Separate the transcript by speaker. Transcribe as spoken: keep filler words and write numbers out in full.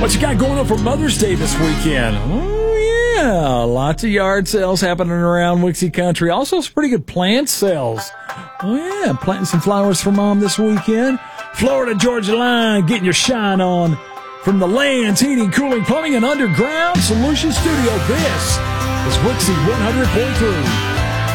Speaker 1: What you got going on for Mother's Day this weekend? Oh, yeah. Lots of yard sales happening around Wixie Country. Also, some pretty good plant sales. Oh, yeah. Planting some flowers for Mom this weekend. Florida Georgia Line, getting your shine on. From the Lands Heating, Cooling, Plumbing, and Underground Solution Studio, this is Wixie one hundred point three.